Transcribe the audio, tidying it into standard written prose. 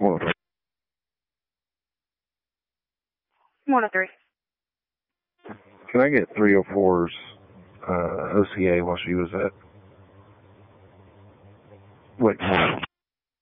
103. Can I get 304's OCA while she was at... Wait, hold on.